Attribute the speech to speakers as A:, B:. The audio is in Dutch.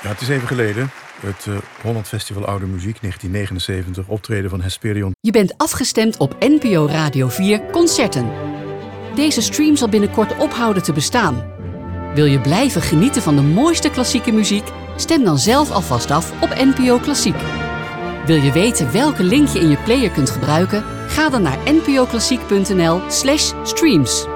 A: Ja, het is even geleden. Het Holland Festival Oude Muziek 1979, optreden van Hesperion.
B: Je bent afgestemd op NPO Radio 4 Concerten. Deze stream zal binnenkort ophouden te bestaan. Wil je blijven genieten van de mooiste klassieke muziek? Stem dan zelf alvast af op NPO Klassiek. Wil je weten welke link je in je player kunt gebruiken? Ga dan naar npoklassiek.nl/streams.